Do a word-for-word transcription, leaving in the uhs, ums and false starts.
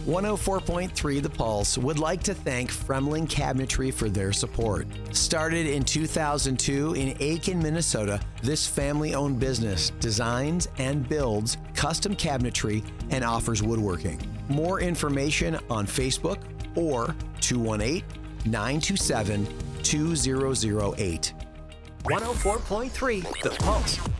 one oh four point three The Pulse would like to thank Fremling Cabinetry for their support. Started in two thousand two in Aiken, Minnesota, this family-owned business designs and builds custom cabinetry and offers woodworking. More information on Facebook or two one eight, nine two seven, two zero zero eight. one oh four point three The Pulse.